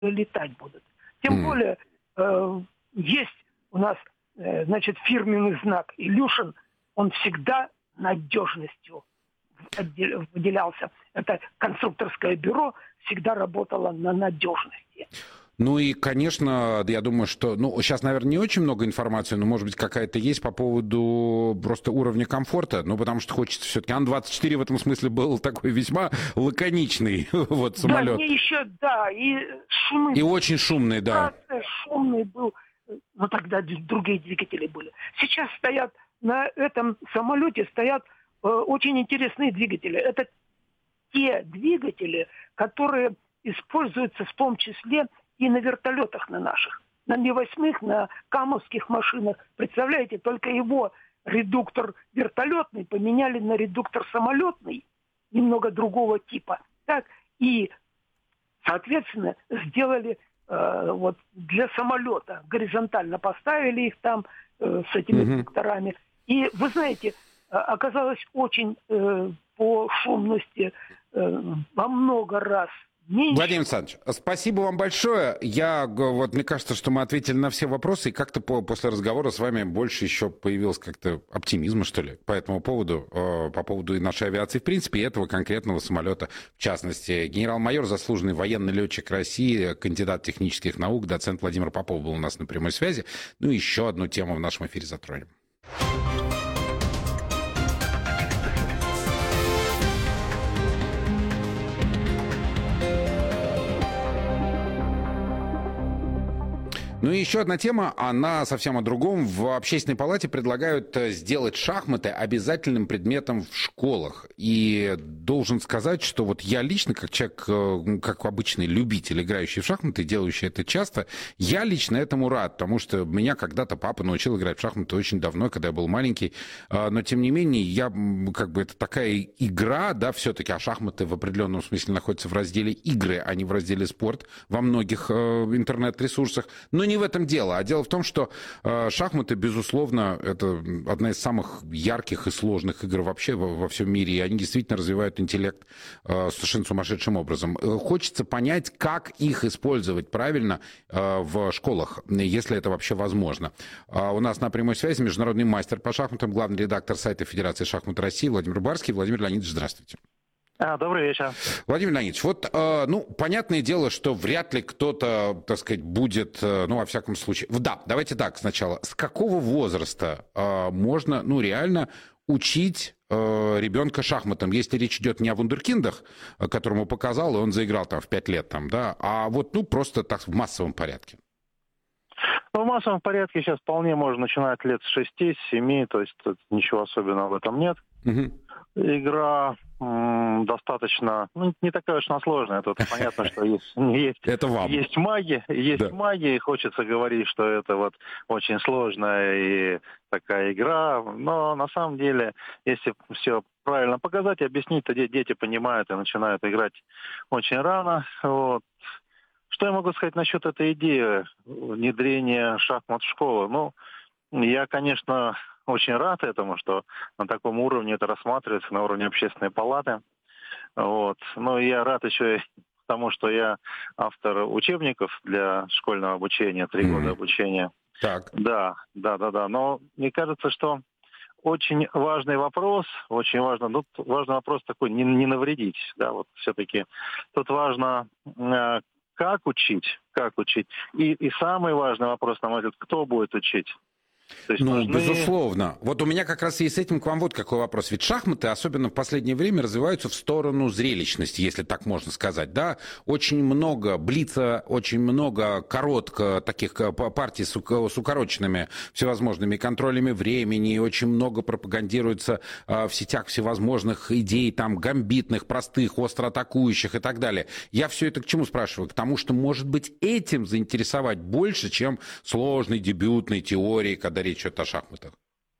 летать будут. Тем более есть у нас, фирменный знак «Илюшин», он всегда надежностью выделялся. Это конструкторское бюро всегда работало на надежности. Ну и, конечно, я думаю, что... сейчас, наверное, не очень много информации, но, может быть, какая-то есть по поводу просто уровня комфорта. Потому что хочется все-таки... Ан-24 в этом смысле был такой весьма лаконичный самолет. Да, мне еще, и шумный. И очень шумный, да. Шумный был. Но тогда другие двигатели были. Сейчас на этом самолете очень интересные двигатели. Это те двигатели, которые используются в том числе и на вертолетах на наших. На Ми-8, на камовских машинах. Представляете, только его редуктор вертолетный поменяли на редуктор самолетный, немного другого типа. Так, и, соответственно, сделали для самолета. Горизонтально поставили их там с этими редукторами. И, вы знаете, оказалось очень по шумности во много раз меньше. Владимир Александрович, спасибо вам большое. Мне кажется, что мы ответили на все вопросы, и как-то после разговора с вами больше еще появилось как-то оптимизма, что ли, по этому поводу, по поводу и нашей авиации, в принципе, и этого конкретного самолета в частности. Генерал-майор, заслуженный военный летчик России, кандидат технических наук, доцент Владимир Попов был у нас на прямой связи. Еще одну тему в нашем эфире затронем. И еще одна тема, она совсем о другом. В Общественной палате предлагают сделать шахматы обязательным предметом в школах. И должен сказать, что я лично, как человек, как обычный любитель, играющий в шахматы, делающий это часто, я лично этому рад, потому что меня когда-то папа научил играть в шахматы очень давно, когда я был маленький. Но, тем не менее, это такая игра, все-таки, а шахматы в определенном смысле находятся в разделе игры, а не в разделе спорт во многих интернет-ресурсах. Но не в этом дело. А дело в том, что шахматы, безусловно, это одна из самых ярких и сложных игр вообще во всем мире. И они действительно развивают интеллект совершенно сумасшедшим образом. Хочется понять, как их использовать правильно в школах, если это вообще возможно. У нас на прямой связи международный мастер по шахматам, главный редактор сайта Федерации шахмат России Владимир Барский. Владимир Леонидович, здравствуйте. Добрый вечер. Владимир Леонидович, понятное дело, что вряд ли кто-то, будет, во всяком случае... давайте так сначала. С какого возраста можно, реально учить ребенка шахматам, если речь идет не о вундеркиндах, которому показал, и он заиграл в 5 лет, а просто так в массовом порядке? В массовом порядке сейчас вполне можно начинать лет с 6-7, то есть тут ничего особенного в этом нет. Игра достаточно, не такая уж сложная. Тут понятно, что есть магия, магия, и хочется говорить, что это очень сложная и такая игра. Но на самом деле, если все правильно показать и объяснить, то дети понимают и начинают играть очень рано. Что я могу сказать насчет этой идеи внедрения шахмат в школу? Я, конечно, очень рад этому, что на таком уровне это рассматривается, на уровне общественной палаты. Но я рад еще и тому, что я автор учебников для школьного обучения, 3 года обучения. Так. Да. Но мне кажется, что очень важный вопрос, важный вопрос такой, не навредить. Все-таки тут важно... Как учить? И самый важный вопрос, на мой взгляд, кто будет учить? Безусловно. У меня как раз и с этим к вам какой вопрос. Ведь шахматы, особенно в последнее время, развиваются в сторону зрелищности, если так можно сказать. Очень много блица, очень много таких партий с укороченными всевозможными контролями времени, очень много пропагандируется в сетях всевозможных идей, гамбитных, простых, остро атакующих и так далее. Я все это к чему спрашиваю? К тому, что, может быть, этим заинтересовать больше, чем сложной дебютной теорией, когда речь идет о шахматах?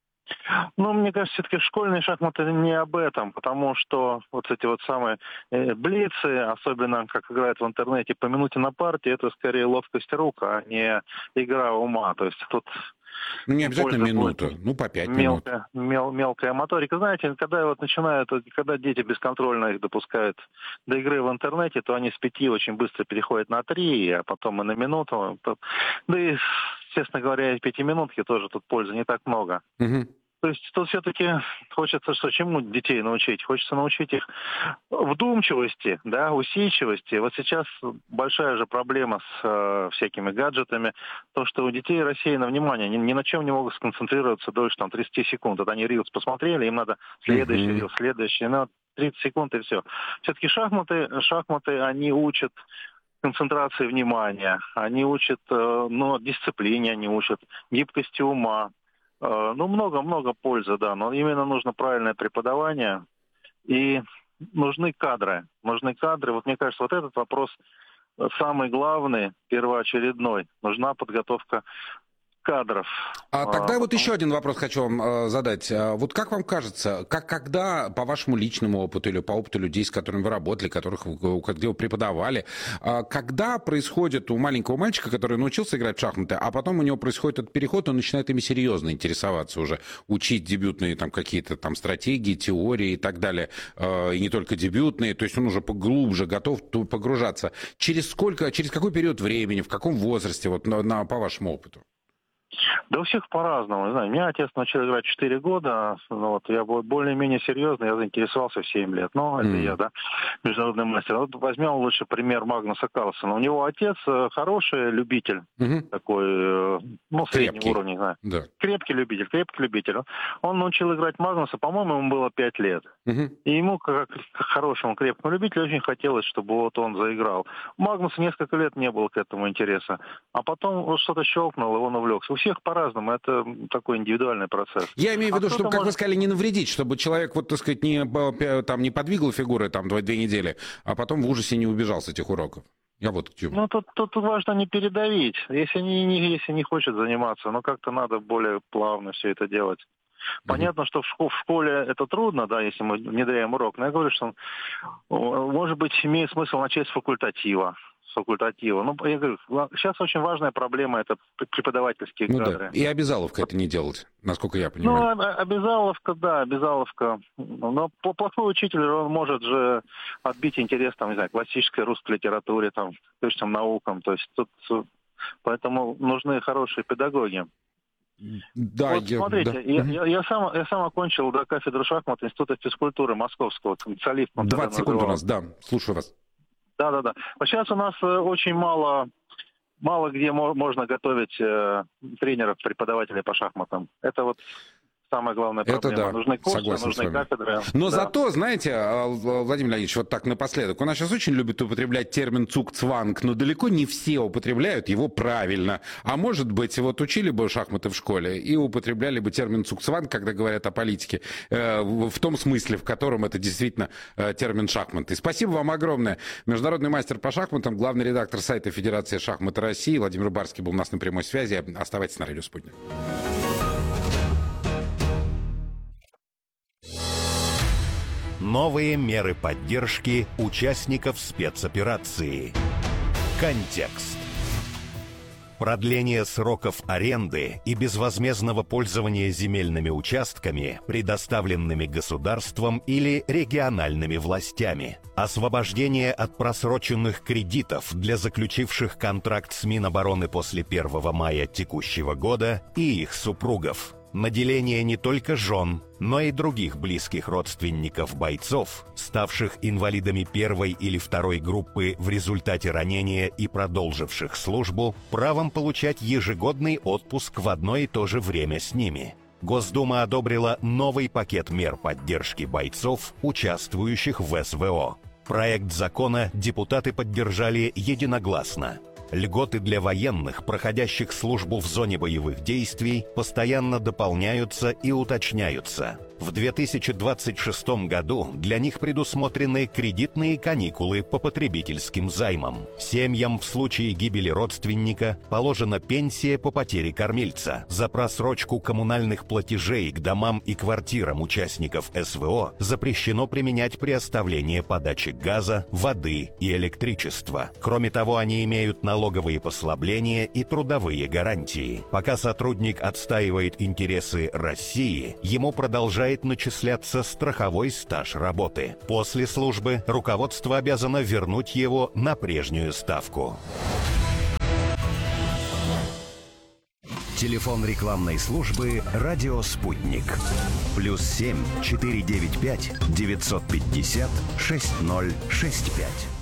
Мне кажется, все-таки школьные шахматы не об этом, потому что эти самые блицы, особенно как играют в интернете по минуте на партии, это скорее ловкость рук, а не игра ума. То есть тут Ну, не обязательно минуту, по 5 минут. Мелкая моторика. Знаете, когда дети бесконтрольно их допускают до игры в интернете, то они с 5 очень быстро переходят на 3, а потом и на минуту. Да и, честно говоря, 5 минутки тоже тут пользы не так много. Угу. То есть тут все-таки хочется чему детей научить? Хочется научить их вдумчивости, да, усидчивости. Вот сейчас большая же проблема с всякими гаджетами. То, что у детей рассеяно внимание, ни на чем не могут сконцентрироваться дольше 30 секунд. Вот они рилс посмотрели, им надо следующий рилс, следующий. 30 секунд и все. Все-таки шахматы, они учат концентрации внимания, они учат дисциплине, они учат гибкости ума. Много пользы, да, но именно нужно правильное преподавание и нужны кадры. Вот мне кажется, вот этот вопрос самый главный, первоочередной. Нужна подготовка кадров. Тогда вот еще один вопрос хочу вам задать. Вот как вам кажется, когда по вашему личному опыту или по опыту людей, с которыми вы работали, где вы преподавали, когда происходит у маленького мальчика, который научился играть в шахматы, а потом у него происходит этот переход, он начинает ими серьезно интересоваться уже, учить дебютные какие-то стратегии, теории и так далее, и не только дебютные, то есть он уже поглубже готов погружаться. Через какой период времени, в каком возрасте, по вашему опыту? Да у всех по-разному. Не знаю, меня отец научил играть в 4 года. Я был более-менее серьезный, я заинтересовался в 7 лет. Это я, да, международный мастер. Вот возьмем лучше пример Магнуса Карлсена. У него отец хороший любитель, такой, среднего уровня, не знаю. Да. Крепкий любитель. Он научил играть Магнуса, по-моему, ему было 5 лет. И ему, как хорошему крепкому любителю, очень хотелось, чтобы он заиграл. У Магнуса несколько лет не было к этому интереса. А потом что-то щелкнуло, и он увлекся. У всех по-разному, это такой индивидуальный процесс. Я имею в виду, чтобы, как вы сказали, не навредить, чтобы человек, не подвигал фигуры 2 недели, а потом в ужасе не убежал с этих уроков. Я вот к чему. Тут важно не передавить. Если не хочет заниматься, как-то надо более плавно все это делать. Понятно, что в школе это трудно, да, если мы внедряем урок, но я говорю, что, может быть, имеет смысл начать с факультатива. Я говорю, сейчас очень важная проблема — это преподавательские кадры. Да. И обязаловка это не делать, насколько я понимаю. Обязаловка. Но плохой учитель, он может же отбить интерес, классической русской литературе, точным наукам. То есть тут поэтому нужны хорошие педагоги. Да, смотрите, я сам окончил кафедру шахмат Института физкультуры Московского, специалист. 20 секунд у нас, да, слушаю вас. Да. Сейчас у нас очень мало где можно готовить тренеров, преподавателей по шахматам. Это самая главная проблема. Это да, нужны курсы, нужны кафедры. Но зато, знаете, Владимир Леонидович, так напоследок, у нас сейчас очень любят употреблять термин «цугцванг», но далеко не все употребляют его правильно. А может быть, учили бы шахматы в школе и употребляли бы термин «цугцванг», когда говорят о политике, в том смысле, в котором это действительно термин «шахматы». Спасибо вам огромное. Международный мастер по шахматам, главный редактор сайта Федерации шахмат России Владимир Барский был у нас на прямой связи. Оставайтесь на радио «Спутник». Новые меры поддержки участников спецоперации. Контекст. Продление сроков аренды и безвозмездного пользования земельными участками, предоставленными государством или региональными властями. Освобождение от просроченных кредитов для заключивших контракт с Минобороны после 1 мая текущего года и их супругов. Наделение не только жен, но и других близких родственников бойцов, ставших инвалидами 1 или 2 группы в результате ранения и продолживших службу, правом получать ежегодный отпуск в одно и то же время с ними. Госдума одобрила новый пакет мер поддержки бойцов, участвующих в СВО. Проект закона депутаты поддержали единогласно. Льготы для военных, проходящих службу в зоне боевых действий, постоянно дополняются и уточняются. В 2026 году для них предусмотрены кредитные каникулы по потребительским займам. Семьям в случае гибели родственника положена пенсия по потере кормильца. За просрочку коммунальных платежей к домам и квартирам участников СВО запрещено применять при оставлении подачи газа, воды и электричества. Кроме того, они имеют налоговые послабления и трудовые гарантии. Пока сотрудник отстаивает интересы России, ему продолжает начисляться страховой стаж работы. После службы руководство обязано вернуть его на прежнюю ставку. Телефон рекламной службы «Радио Спутник». +7 495 950 6065.